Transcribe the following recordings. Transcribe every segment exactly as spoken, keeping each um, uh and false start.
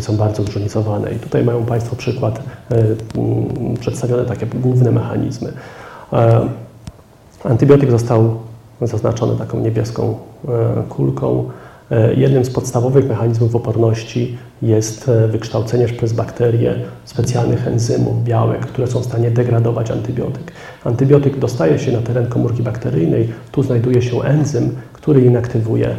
są bardzo zróżnicowane i tutaj mają Państwo przykład przedstawione takie główne mechanizmy. Antybiotyk został zaznaczony taką niebieską kulką. Jednym z podstawowych mechanizmów oporności jest wykształcenie przez bakterie specjalnych enzymów, białek, które są w stanie degradować antybiotyk. Antybiotyk dostaje się na teren komórki bakteryjnej, tu znajduje się enzym, który inaktywuje,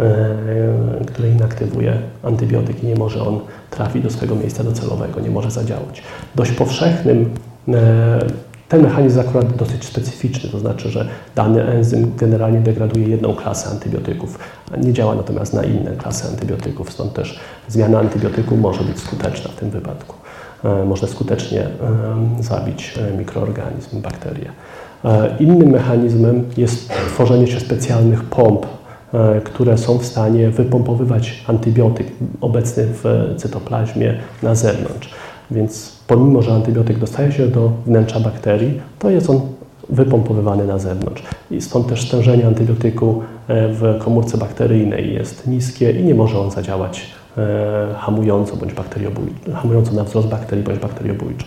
który inaktywuje antybiotyk i nie może on trafić do swojego miejsca docelowego, nie może zadziałać. Dość powszechnym Ten mechanizm jest akurat dosyć specyficzny, to znaczy, że dany enzym generalnie degraduje jedną klasę antybiotyków, a nie działa natomiast na inne klasy antybiotyków, stąd też zmiana antybiotyku może być skuteczna w tym wypadku. Można skutecznie zabić mikroorganizm, bakterię. Innym mechanizmem jest tworzenie się specjalnych pomp, które są w stanie wypompowywać antybiotyk obecny w cytoplazmie na zewnątrz. Więc pomimo, że antybiotyk dostaje się do wnętrza bakterii, to jest on wypompowywany na zewnątrz. I stąd też stężenie antybiotyku w komórce bakteryjnej jest niskie i nie może on zadziałać hamująco, bądź bakteriobójczo, hamująco na wzrost bakterii bądź bakteriobójczo.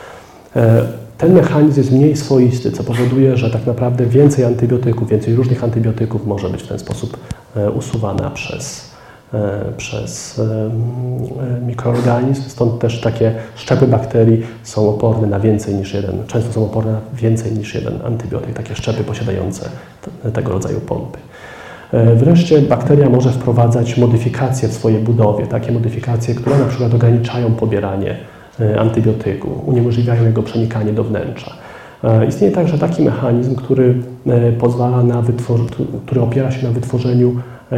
Ten mechanizm jest mniej swoisty, co powoduje, że tak naprawdę więcej antybiotyków, więcej różnych antybiotyków może być w ten sposób usuwana przez przez mikroorganizm, stąd też takie szczepy bakterii są oporne na więcej niż jeden, często są oporne na więcej niż jeden antybiotyk, takie szczepy posiadające tego rodzaju pompy. Wreszcie bakteria może wprowadzać modyfikacje w swojej budowie, takie modyfikacje, które na przykład ograniczają pobieranie antybiotyku, uniemożliwiają jego przenikanie do wnętrza. Istnieje także taki mechanizm, który pozwala na wytwor- który opiera się na wytworzeniu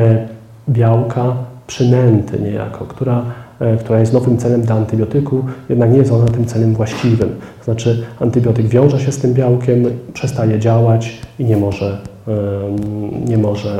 białka przynęty niejako, która, która jest nowym celem dla antybiotyku, jednak nie jest ona tym celem właściwym. To znaczy antybiotyk wiąże się z tym białkiem, przestaje działać i nie może, nie może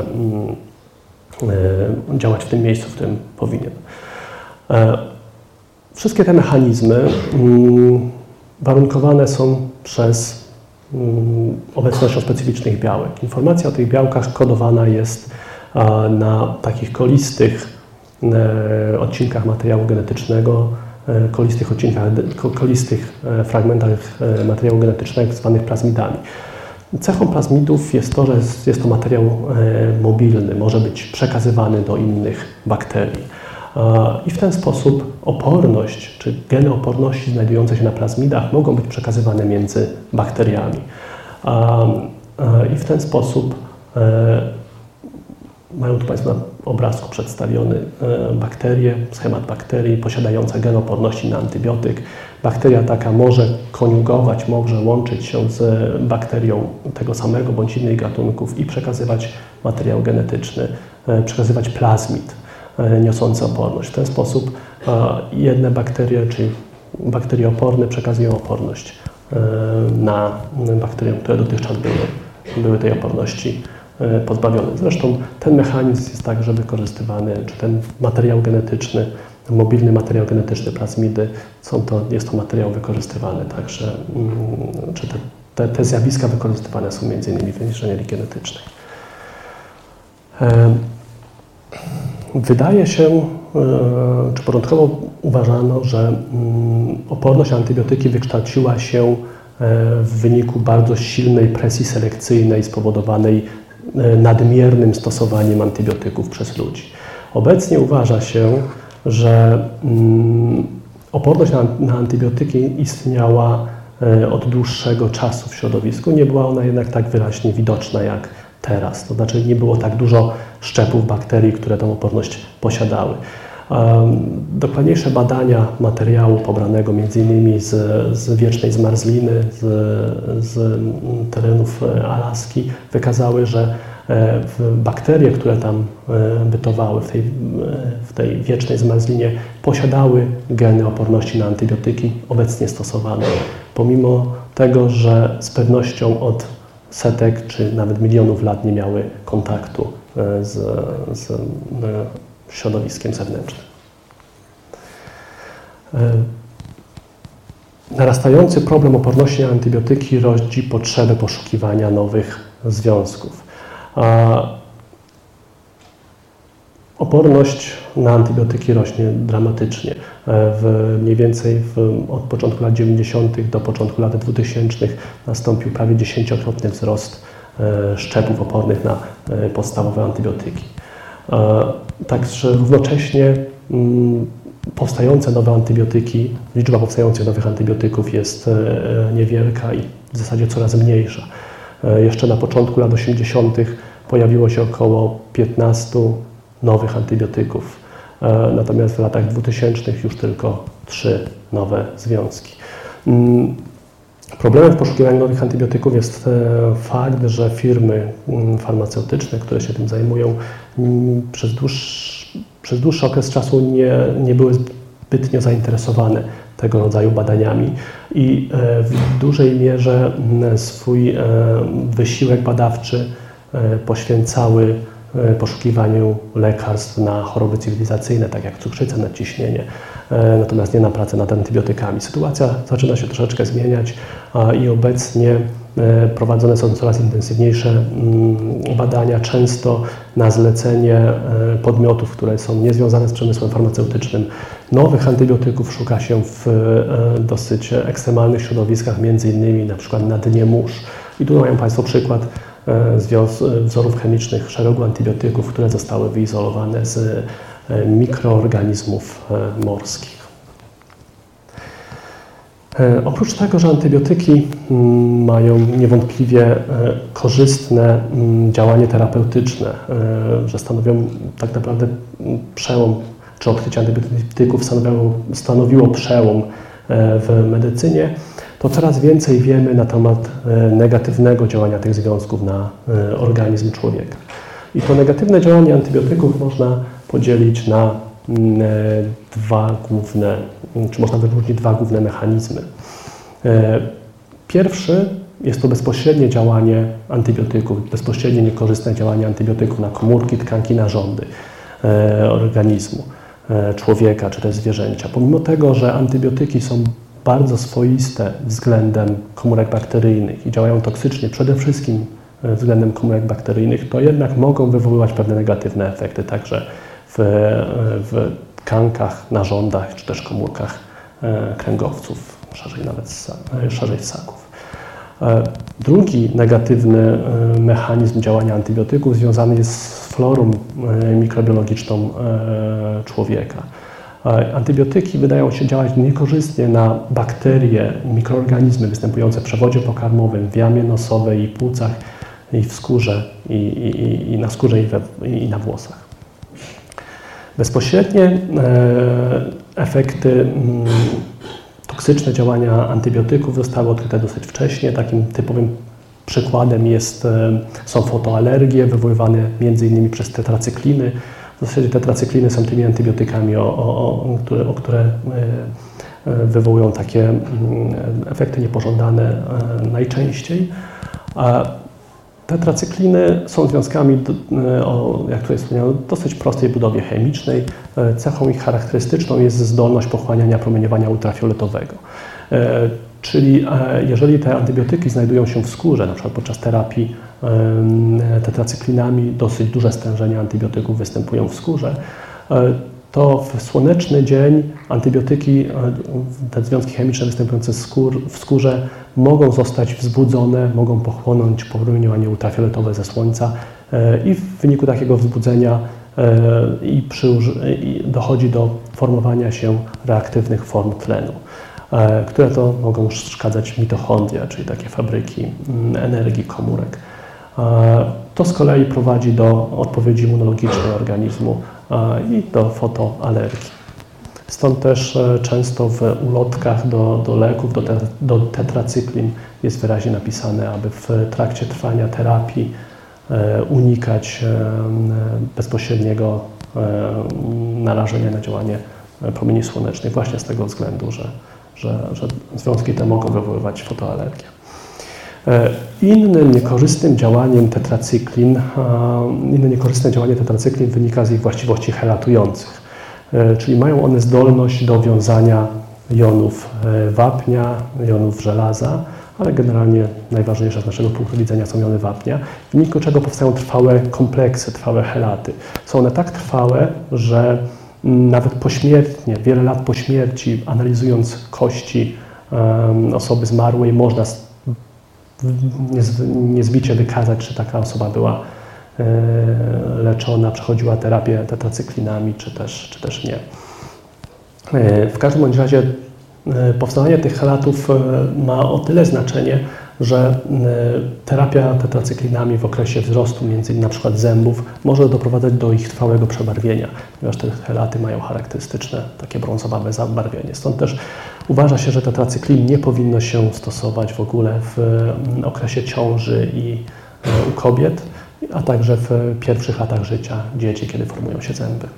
działać w tym miejscu, w którym powinien. Wszystkie te mechanizmy warunkowane są przez obecnością specyficznych białek. Informacja o tych białkach kodowana jest na takich kolistych odcinkach materiału genetycznego, kolistych odcinkach, kolistych fragmentach materiału genetycznego zwanych plazmidami. Cechą plazmidów jest to, że jest to materiał mobilny, może być przekazywany do innych bakterii. I w ten sposób oporność, czy geny oporności znajdujące się na plazmidach mogą być przekazywane między bakteriami. I w ten sposób mają tu Państwo na obrazku przedstawiony bakterię, schemat bakterii posiadająca gen oporności na antybiotyk. Bakteria taka może koniugować, może łączyć się z bakterią tego samego bądź innych gatunków i przekazywać materiał genetyczny, przekazywać plazmid niosący oporność. W ten sposób jedne bakterie, czyli bakterie oporne, przekazują oporność na bakterie, które dotychczas były, były tej oporności pozbawione. Zresztą ten mechanizm jest także wykorzystywany, czy ten materiał genetyczny, mobilny materiał genetyczny plazmidy, są to, jest to materiał wykorzystywany także, czy te, te, te zjawiska wykorzystywane są między innymi w inżynierii genetycznej. Wydaje się, czy początkowo uważano, że oporność na antybiotyki wykształciła się w wyniku bardzo silnej presji selekcyjnej spowodowanej nadmiernym stosowaniem antybiotyków przez ludzi. Obecnie uważa się, że oporność na, na antybiotyki istniała od dłuższego czasu w środowisku. Nie była ona jednak tak wyraźnie widoczna jak teraz. To znaczy nie było tak dużo szczepów bakterii, które tę oporność posiadały. Dokładniejsze badania materiału pobranego między innymi z, z wiecznej zmarzliny, z, z terenów Alaski wykazały, że bakterie, które tam bytowały w tej, w tej wiecznej zmarzlinie, posiadały geny oporności na antybiotyki obecnie stosowane, pomimo tego, że z pewnością od setek czy nawet milionów lat nie miały kontaktu z, z środowiskiem zewnętrznym. Narastający problem oporności na antybiotyki rodzi potrzebę poszukiwania nowych związków. Oporność na antybiotyki rośnie dramatycznie. W, mniej więcej w, od początku lat dziewięćdziesiątych do początku lat dwutysięcznych nastąpił prawie dziesięciokrotny wzrost szczepów opornych na podstawowe antybiotyki. Także równocześnie powstające nowe antybiotyki, liczba powstających nowych antybiotyków jest niewielka i w zasadzie coraz mniejsza. Jeszcze na początku lat osiemdziesiątych pojawiło się około piętnastu nowych antybiotyków, natomiast w latach dwutysięcznych już tylko trzy nowe związki. Problemem w poszukiwaniu nowych antybiotyków jest fakt, że firmy farmaceutyczne, które się tym zajmują, przez dłuższy, przez dłuższy okres czasu nie, nie były zbytnio zainteresowane tego rodzaju badaniami i w dużej mierze swój wysiłek badawczy poświęcały poszukiwaniu lekarstw na choroby cywilizacyjne, tak jak cukrzycę, nadciśnienie, natomiast nie na pracę nad antybiotykami. Sytuacja zaczyna się troszeczkę zmieniać i obecnie prowadzone są coraz intensywniejsze badania, często na zlecenie podmiotów, które są niezwiązane z przemysłem farmaceutycznym. Nowych antybiotyków szuka się w dosyć ekstremalnych środowiskach, między innymi na przykład na dnie mórz. I tu mają Państwo przykład wzorów chemicznych szeregu antybiotyków, które zostały wyizolowane z mikroorganizmów morskich. Oprócz tego, że antybiotyki mają niewątpliwie korzystne działanie terapeutyczne, że stanowią tak naprawdę przełom, czy odkrycie antybiotyków stanowiło, stanowiło przełom w medycynie, to coraz więcej wiemy na temat negatywnego działania tych związków na organizm człowieka. I to negatywne działanie antybiotyków można podzielić na dwa główne, czy można wyróżnić dwa główne mechanizmy. Pierwszy jest to bezpośrednie działanie antybiotyków, bezpośrednie niekorzystne działanie antybiotyków na komórki, tkanki, narządy organizmu człowieka czy też zwierzęcia. Pomimo tego, że antybiotyki są bardzo swoiste względem komórek bakteryjnych i działają toksycznie przede wszystkim względem komórek bakteryjnych, to jednak mogą wywoływać pewne negatywne efekty także w, w tkankach, narządach czy też komórkach kręgowców, szerzej nawet szerzej ssaków. Drugi negatywny mechanizm działania antybiotyków związany jest z florą mikrobiologiczną człowieka. Antybiotyki wydają się działać niekorzystnie na bakterie, mikroorganizmy występujące w przewodzie pokarmowym, w jamie nosowej i płucach, i w skórze, i, i, i na skórze, i, we, i na włosach. Bezpośrednie efekty toksyczne działania antybiotyków zostały odkryte dosyć wcześnie. Takim typowym przykładem jest, są fotoalergie wywoływane między innymi przez tetracykliny. W zasadzie tetracykliny są tymi antybiotykami, o, o, o, które, o które wywołują takie efekty niepożądane najczęściej. Tetracykliny są związkami, o, jak tutaj wspomniałem, dosyć prostej budowie chemicznej. Cechą ich charakterystyczną jest zdolność pochłaniania promieniowania ultrafioletowego. Czyli jeżeli te antybiotyki znajdują się w skórze, na przykład podczas terapii tetracyklinami, dosyć duże stężenia antybiotyków występują w skórze, to w słoneczny dzień antybiotyki, te związki chemiczne występujące w skórze mogą zostać wzbudzone, mogą pochłonąć promieniowanie ultrafioletowe ze słońca i w wyniku takiego wzbudzenia i przy, i dochodzi do formowania się reaktywnych form tlenu, które to mogą przeszkadzać mitochondria, czyli takie fabryki energii komórek. To z kolei prowadzi do odpowiedzi immunologicznej organizmu i do fotoalergii. Stąd też często w ulotkach do, do leków, do, te, do tetracyklin jest wyraźnie napisane, aby w trakcie trwania terapii unikać bezpośredniego narażenia na działanie promieni słonecznych właśnie z tego względu, że, że, że związki te mogą wywoływać fotoalergię. Innym niekorzystnym działaniem tetracyklin, inne niekorzystne działanie tetracyklin wynika z ich właściwości helatujących, czyli mają one zdolność do wiązania jonów wapnia, jonów żelaza ale generalnie najważniejsze z naszego punktu widzenia są jony wapnia, w wyniku czego powstają trwałe kompleksy, trwałe chelaty. Są one tak trwałe, że nawet pośmiertnie, wiele lat po śmierci, analizując kości um, osoby zmarłej, można niezbicie wykazać, czy taka osoba była e, leczona, przechodziła terapię tetracyklinami, czy też, czy też nie. E, w każdym bądź razie e, powstawanie tych chelatów e, ma o tyle znaczenie, że e, terapia tetracyklinami w okresie wzrostu między innymi na przykład zębów może doprowadzać do ich trwałego przebarwienia, ponieważ te chelaty mają charakterystyczne takie brązowawe zabarwienie. Stąd też uważa się, że tetracyklin nie powinno się stosować w ogóle w okresie ciąży i u kobiet, a także w pierwszych latach życia dzieci, kiedy formują się zęby.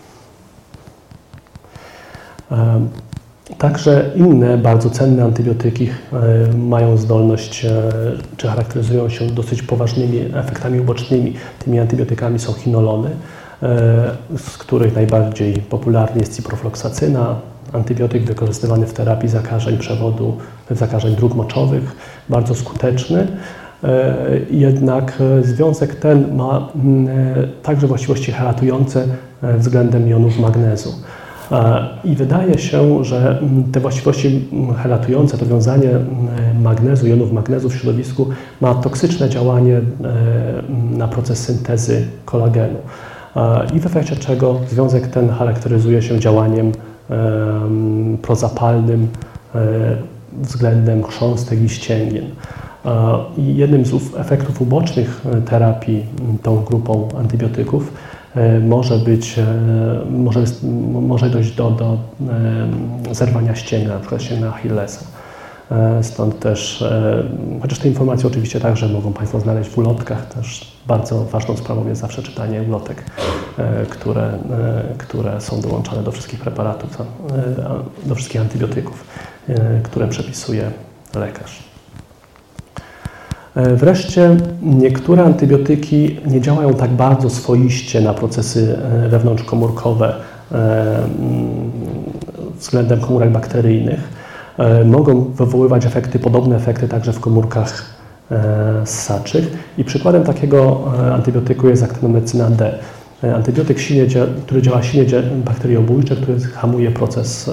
Także inne bardzo cenne antybiotyki mają zdolność, czy charakteryzują się dosyć poważnymi efektami ubocznymi. Tymi antybiotykami są chinolony, z których najbardziej popularny jest ciprofloksacyna, antybiotyk wykorzystywany w terapii zakażeń przewodu, zakażeń dróg moczowych, bardzo skuteczny. Jednak związek ten ma także właściwości helatujące względem jonów magnezu. I wydaje się, że te właściwości helatujące, to wiązanie magnezu, jonów magnezu w środowisku ma toksyczne działanie na proces syntezy kolagenu. I w efekcie czego związek ten charakteryzuje się działaniem prozapalnym względem chrząstek i ścięgien. I jednym z efektów ubocznych terapii tą grupą antybiotyków może być, może, może dojść do, do zerwania ścięgna, na przykład ścięgna Achillesa. Stąd też, chociaż te informacje oczywiście także mogą Państwo znaleźć w ulotkach, też bardzo ważną sprawą jest zawsze czytanie ulotek, które, które są dołączane do wszystkich preparatów, do wszystkich antybiotyków, które przepisuje lekarz. Wreszcie niektóre antybiotyki nie działają tak bardzo swoiście na procesy wewnątrzkomórkowe względem komórek bakteryjnych. Mogą wywoływać efekty, podobne efekty także w komórkach ssaczych. I przykładem takiego antybiotyku jest aktynomycyna D. Antybiotyk, silnie, który działa silnie bakteriobójcze, który hamuje proces,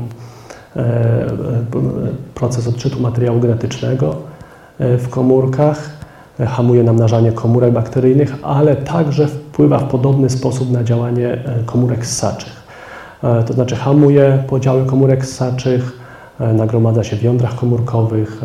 proces odczytu materiału genetycznego w komórkach, hamuje namnażanie komórek bakteryjnych, ale także wpływa w podobny sposób na działanie komórek ssaczych. To znaczy hamuje podziały komórek ssaczych, nagromadza się w jądrach komórkowych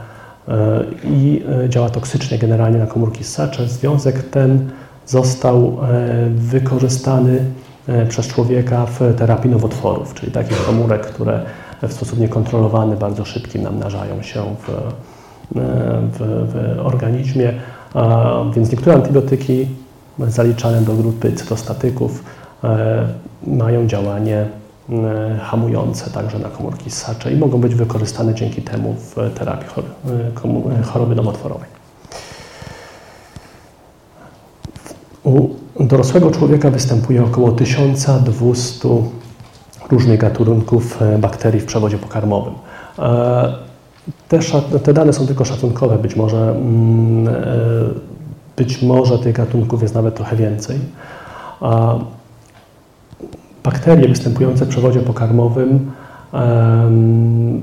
i działa toksycznie generalnie na komórki ssacze. Związek ten został wykorzystany przez człowieka w terapii nowotworów, czyli takich komórek, które w sposób niekontrolowany, bardzo szybkim namnażają się w W, w organizmie, a więc niektóre antybiotyki zaliczane do grupy cytostatyków e, mają działanie e, hamujące także na komórki ssacze i mogą być wykorzystane dzięki temu w terapii chor choroby nowotworowej. U dorosłego człowieka występuje około tysiąc dwieście różnych gatunków bakterii w przewodzie pokarmowym. E, Te, te dane są tylko szacunkowe, być może, być może tych gatunków jest nawet trochę więcej. A bakterie występujące w przewodzie pokarmowym um,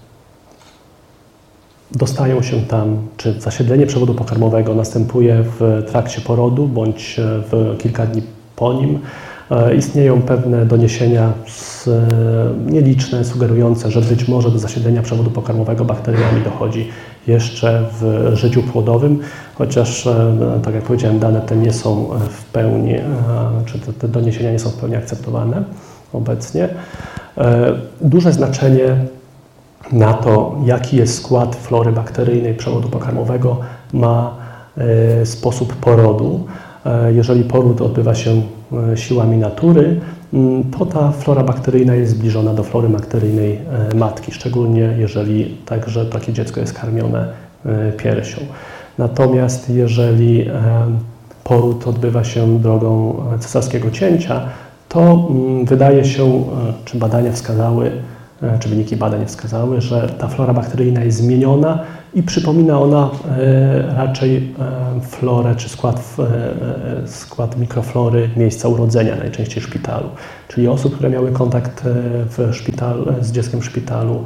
dostają się tam, czy zasiedlenie przewodu pokarmowego następuje w trakcie porodu bądź w kilka dni po nim. Istnieją pewne doniesienia z, nieliczne, sugerujące, że być może do zasiedlenia przewodu pokarmowego bakteriami dochodzi jeszcze w życiu płodowym, chociaż, tak jak powiedziałem, dane te nie są w pełni, czy te, te doniesienia nie są w pełni akceptowane obecnie. Duże znaczenie na to, jaki jest skład flory bakteryjnej przewodu pokarmowego, ma sposób porodu. Jeżeli poród odbywa się siłami natury, to ta flora bakteryjna jest zbliżona do flory bakteryjnej matki, szczególnie jeżeli także takie dziecko jest karmione piersią. Natomiast jeżeli poród odbywa się drogą cesarskiego cięcia, to wydaje się, czy badania wskazały, czy wyniki badań wskazały, że ta flora bakteryjna jest zmieniona i przypomina ona raczej florę czy skład, skład mikroflory miejsca urodzenia, najczęściej w szpitalu. Czyli osób, które miały kontakt w szpitalu, z dzieckiem w szpitalu,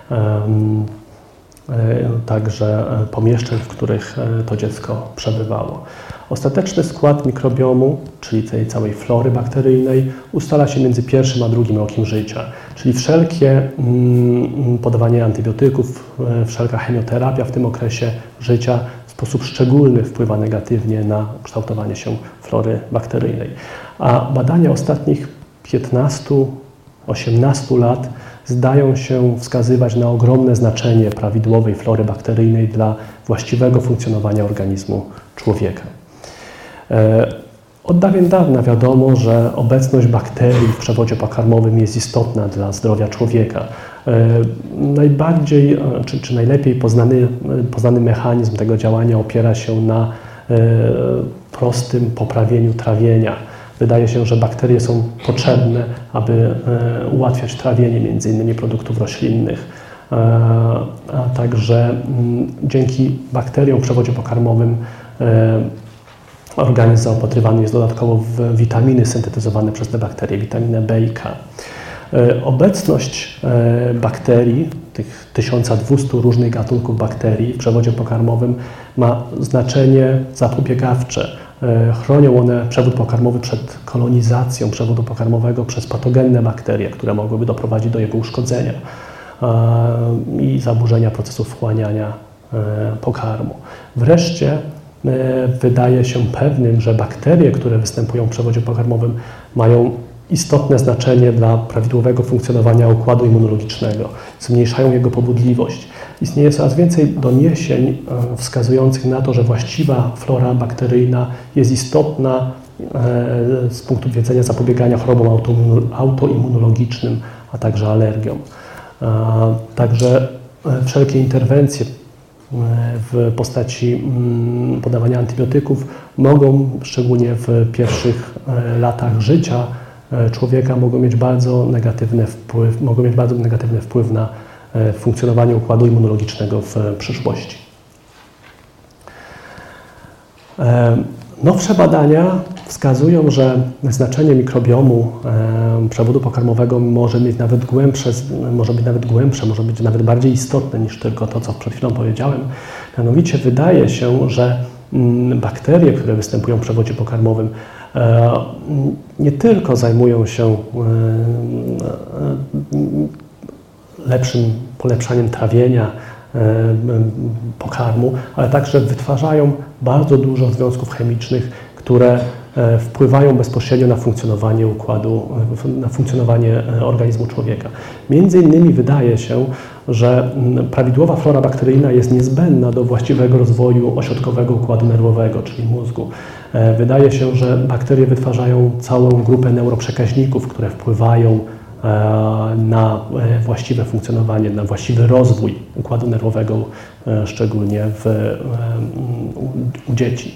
także pomieszczeń, w których to dziecko przebywało. Ostateczny skład mikrobiomu, czyli tej całej flory bakteryjnej, ustala się między pierwszym a drugim rokiem życia. Czyli wszelkie podawanie antybiotyków, wszelka chemioterapia w tym okresie życia w sposób szczególny wpływa negatywnie na kształtowanie się flory bakteryjnej. A badania ostatnich piętnastu osiemnastu lat zdają się wskazywać na ogromne znaczenie prawidłowej flory bakteryjnej dla właściwego funkcjonowania organizmu człowieka. Od dawien dawna wiadomo, że obecność bakterii w przewodzie pokarmowym jest istotna dla zdrowia człowieka. Najbardziej, czy, czy najlepiej poznany, poznany mechanizm tego działania opiera się na prostym poprawieniu trawienia. Wydaje się, że bakterie są potrzebne, aby ułatwiać trawienie między innymi produktów roślinnych, a także dzięki bakteriom w przewodzie pokarmowym organizm zaopatrywany jest dodatkowo w witaminy syntetyzowane przez te bakterie, witaminę B i K. Obecność bakterii, tych tysiąc dwieście różnych gatunków bakterii w przewodzie pokarmowym ma znaczenie zapobiegawcze. Chronią one przewód pokarmowy przed kolonizacją przewodu pokarmowego przez patogenne bakterie, które mogłyby doprowadzić do jego uszkodzenia i zaburzenia procesu wchłaniania pokarmu. Wreszcie wydaje się pewnym, że bakterie, które występują w przewodzie pokarmowym, mają istotne znaczenie dla prawidłowego funkcjonowania układu immunologicznego, zmniejszają jego pobudliwość. Istnieje coraz więcej doniesień wskazujących na to, że właściwa flora bakteryjna jest istotna z punktu widzenia zapobiegania chorobom autoimmunologicznym, a także alergiom. Także wszelkie interwencje w postaci podawania antybiotyków mogą, szczególnie w pierwszych latach życia człowieka, mogą mieć bardzo negatywny wpływ, mogą mieć bardzo negatywny wpływ na funkcjonowanie układu immunologicznego w przyszłości. Nowsze badania wskazują, że znaczenie mikrobiomu przewodu pokarmowego może mieć nawet głębsze, może być nawet głębsze, może być nawet bardziej istotne niż tylko to, co przed chwilą powiedziałem. Mianowicie wydaje się, że bakterie, które występują w przewodzie pokarmowym, nie tylko zajmują się lepszym polepszaniem trawienia pokarmu, ale także wytwarzają bardzo dużo związków chemicznych, które wpływają bezpośrednio na funkcjonowanie układu, na funkcjonowanie organizmu człowieka. Między innymi wydaje się, że prawidłowa flora bakteryjna jest niezbędna do właściwego rozwoju ośrodkowego układu nerwowego, czyli mózgu. Wydaje się, że bakterie wytwarzają całą grupę neuroprzekaźników, które wpływają na właściwe funkcjonowanie, na właściwy rozwój układu nerwowego, szczególnie w, u dzieci.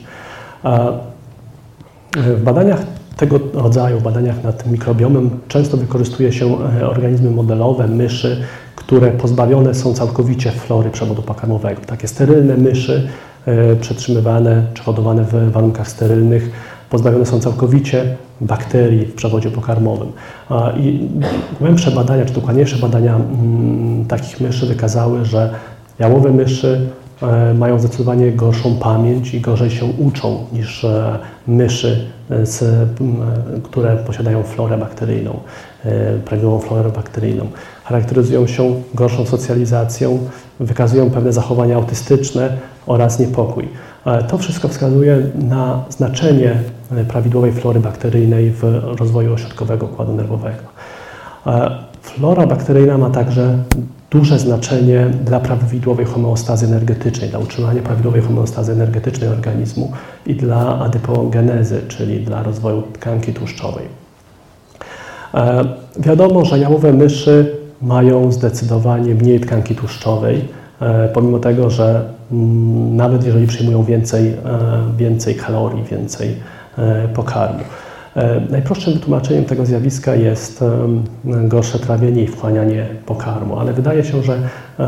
W badaniach tego rodzaju, w badaniach nad mikrobiomem często wykorzystuje się organizmy modelowe, myszy, które pozbawione są całkowicie flory przewodu pokarmowego. Takie sterylne myszy, przetrzymywane czy hodowane w warunkach sterylnych, pozbawione są całkowicie bakterii w przewodzie pokarmowym. I głębsze badania, czy dokładniejsze badania m, takich myszy wykazały, że jałowe myszy e, mają zdecydowanie gorszą pamięć i gorzej się uczą niż e, myszy, z, m, które posiadają florę bakteryjną, e, prawidłową florę bakteryjną. Charakteryzują się gorszą socjalizacją, wykazują pewne zachowania autystyczne oraz niepokój. To wszystko wskazuje na znaczenie prawidłowej flory bakteryjnej w rozwoju ośrodkowego układu nerwowego. Flora bakteryjna ma także duże znaczenie dla prawidłowej homeostazy energetycznej, dla utrzymania prawidłowej homeostazy energetycznej organizmu i dla adypogenezy, czyli dla rozwoju tkanki tłuszczowej. Wiadomo, że jałowe myszy mają zdecydowanie mniej tkanki tłuszczowej, pomimo tego, że nawet jeżeli przyjmują więcej, więcej kalorii, więcej pokarmu. Najprostszym wytłumaczeniem tego zjawiska jest gorsze trawienie i wchłanianie pokarmu, ale wydaje się, że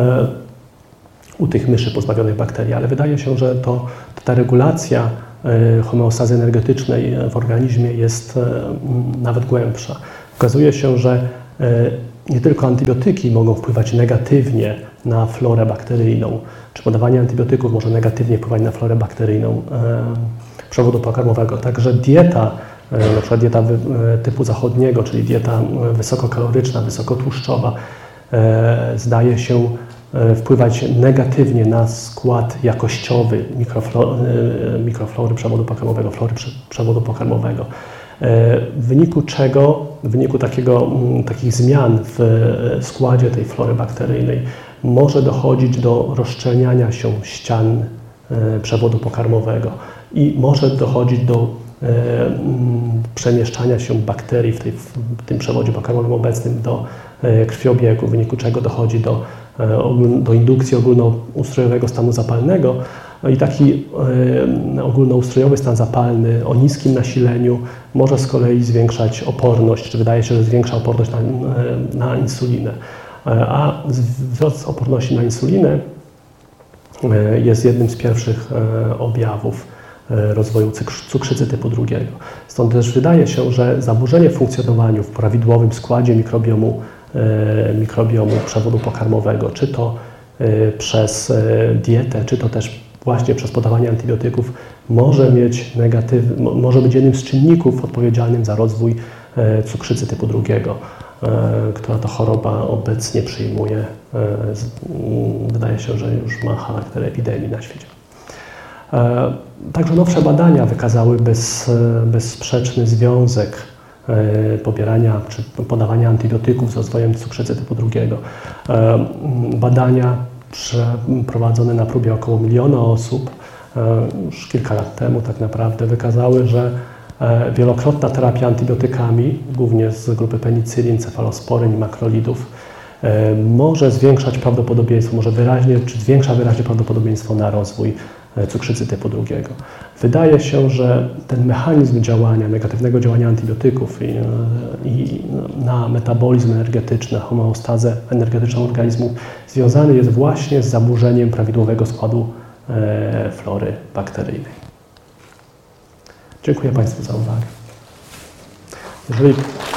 u tych myszy pozbawionych bakterii, ale wydaje się, że to, ta regulacja homeostazy energetycznej w organizmie jest nawet głębsza. Okazuje się, że nie tylko antybiotyki mogą wpływać negatywnie na florę bakteryjną, czy podawanie antybiotyków może negatywnie wpływać na florę bakteryjną przewodu pokarmowego. Także dieta, na przykład dieta typu zachodniego, czyli dieta wysokokaloryczna, wysokotłuszczowa, zdaje się wpływać negatywnie na skład jakościowy mikroflory, mikroflory przewodu pokarmowego, flory przewodu pokarmowego. W wyniku czego, w wyniku takiego, takich zmian w składzie tej flory bakteryjnej może dochodzić do rozszczelniania się ścian przewodu pokarmowego i może dochodzić do przemieszczania się bakterii w, tej, w tym przewodzie pokarmowym obecnym do krwiobiegu, w wyniku czego dochodzi do, do indukcji ogólnoustrojowego stanu zapalnego. No i taki ogólnoustrojowy stan zapalny o niskim nasileniu może z kolei zwiększać oporność, czy wydaje się, że zwiększa oporność na, na insulinę. A wzrost oporności na insulinę jest jednym z pierwszych objawów rozwoju cukrzycy typu drugiego. Stąd też wydaje się, że zaburzenie w funkcjonowaniu w prawidłowym składzie mikrobiomu, mikrobiomu przewodu pokarmowego, czy to przez dietę, czy to też właśnie przez podawanie antybiotyków, może mieć negatyw, może być jednym z czynników odpowiedzialnym za rozwój cukrzycy typu drugiego, która to choroba obecnie przyjmuje, wydaje się, że już ma charakter epidemii na świecie. Także nowsze badania wykazały bez, bezsprzeczny związek pobierania czy podawania antybiotyków z rozwojem cukrzycy typu drugiego. Badania przeprowadzone na próbie około miliona osób już kilka lat temu tak naprawdę wykazały, że wielokrotna terapia antybiotykami, głównie z grupy penicylin, cefalosporyn i makrolidów, może zwiększać prawdopodobieństwo, może wyraźnie, czy zwiększa wyraźnie prawdopodobieństwo na rozwój cukrzycy typu drugiego. Wydaje się, że ten mechanizm działania, negatywnego działania antybiotyków i, i na metabolizm energetyczny, homeostazę energetyczną organizmu związany jest właśnie z zaburzeniem prawidłowego składu e, flory bakteryjnej. Dziękuję Państwu za uwagę. Jeżeli